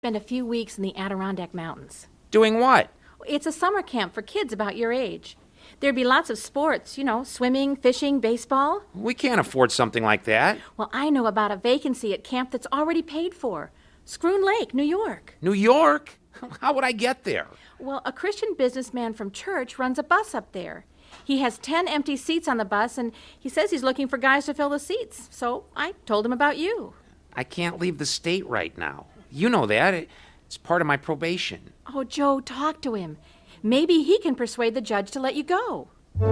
Spend a few weeks in the Adirondack Mountains. Doing what? It's a summer camp for kids about your age. There'd be lots of sports, swimming, fishing, baseball. We can't afford something like that. Well, I know about a vacancy at camp that's already paid for. Schroon Lake, New York. New York? How would I get there? Well, a Christian businessman from church runs a bus up there. He has 10 empty seats on the bus, and he says he's looking for guys to fill the seats. So I told him about you. I can't leave the state right now. You know that. It's part of my probation. Oh, Joe, talk to him. Maybe he can persuade the judge to let you go.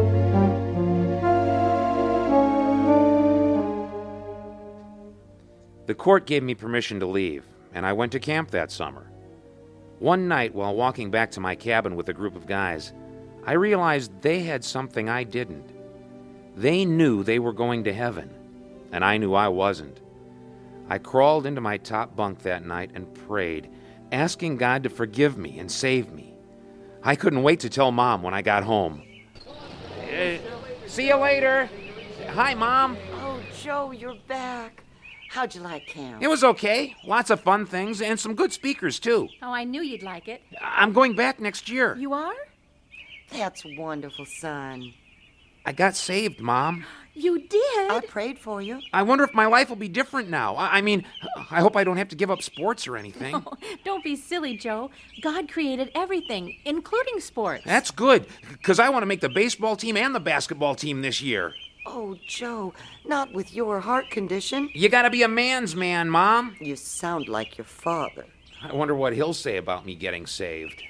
The court gave me permission to leave, and I went to camp that summer. One night, while walking back to my cabin with a group of guys, I realized they had something I didn't. They knew they were going to heaven, and I knew I wasn't. I crawled into my top bunk that night and prayed, asking God to forgive me and save me. I couldn't wait to tell Mom when I got home. See you later. Hi, Mom. Oh, Joe, you're back. How'd you like camp? It was okay. Lots of fun things and some good speakers, too. Oh, I knew you'd like it. I'm going back next year. You are? That's wonderful, son. I got saved, Mom. You did? I prayed for you. I wonder if my life will be different now. I mean, I hope I don't have to give up sports or anything. Oh, don't be silly, Joe. God created everything, including sports. That's good, because I want to make the baseball team and the basketball team this year. Oh, Joe, not with your heart condition. You gotta be a man's man, Mom. You sound like your father. I wonder what he'll say about me getting saved.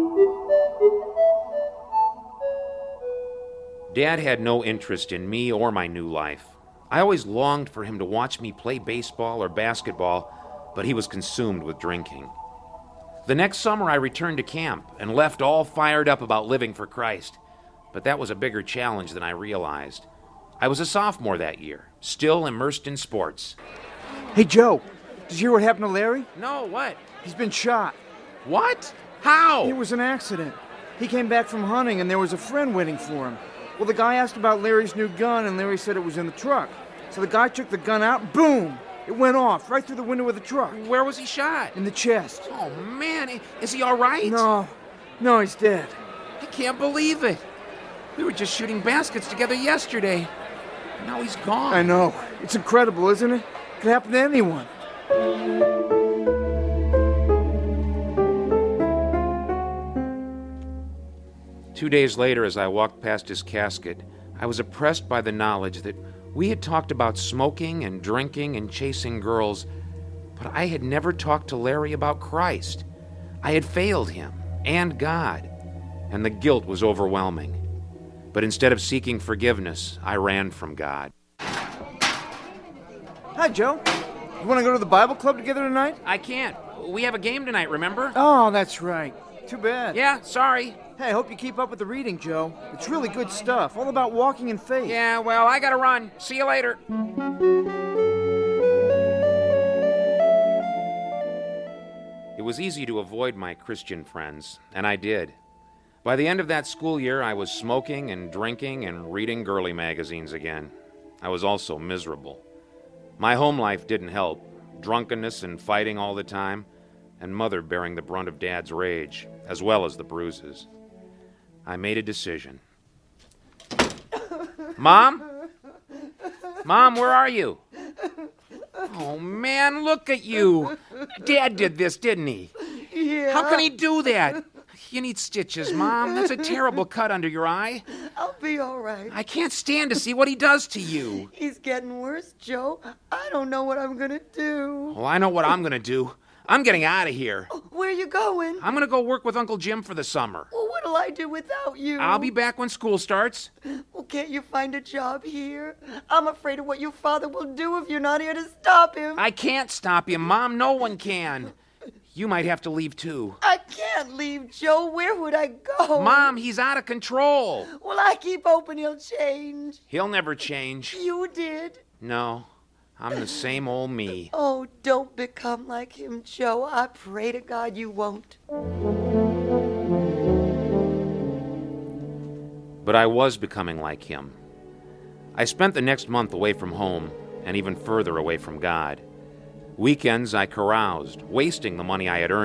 Dad had no interest in me or my new life. I always longed for him to watch me play baseball or basketball, but he was consumed with drinking. The next summer, I returned to camp and left all fired up about living for Christ. But that was a bigger challenge than I realized. I was a sophomore that year, still immersed in sports. Hey, Joe, did you hear what happened to Larry? No, what? He's been shot. What? How? It was an accident. He came back from hunting, and there was a friend waiting for him. Well, the guy asked about Larry's new gun, and Larry said it was in the truck. So the guy took the gun out, and boom! It went off right through the window of the truck. Where was he shot? In the chest. Oh, man. Is he all right? No, he's dead. I can't believe it. We were just shooting baskets together yesterday. Now he's gone. I know. It's incredible, isn't it? It could happen to anyone. 2 days later, as I walked past his casket, I was oppressed by the knowledge that we had talked about smoking and drinking and chasing girls, but I had never talked to Larry about Christ. I had failed him and God, and the guilt was overwhelming. But instead of seeking forgiveness, I ran from God. Hi, Joe. You want to go to the Bible club together tonight? I can't. We have a game tonight, remember? Oh, that's right. Too bad. Yeah, sorry. Hey, I hope you keep up with the reading, Joe. It's really good stuff, all about walking in faith. Yeah, well, I gotta run. See you later. It was easy to avoid my Christian friends, and I did. By the end of that school year, I was smoking and drinking and reading girly magazines again. I was also miserable. My home life didn't help. Drunkenness and fighting all the time, and Mother bearing the brunt of Dad's rage, as well as the bruises. I made a decision. Mom? Mom, where are you? Oh, man, look at you. Dad did this, didn't he? Yeah. How can he do that? You need stitches, Mom. That's a terrible cut under your eye. I'll be all right. I can't stand to see what he does to you. He's getting worse, Joe. I don't know what I'm gonna do. Well, I know what I'm going to do. I'm getting out of here. Where are you going? I'm going to go work with Uncle Jim for the summer. Well, what'll I do without you? I'll be back when school starts. Well, can't you find a job here? I'm afraid of what your father will do if you're not here to stop him. I can't stop you, Mom. No one can. You might have to leave, too. I can't leave, Joe. Where would I go? Mom, he's out of control. Well, I keep hoping he'll change. He'll never change. You did. No, I'm the same old me. Oh, don't become like him, Joe. I pray to God you won't. But I was becoming like him. I spent the next month away from home, and even further away from God. Weekends I caroused, wasting the money I had earned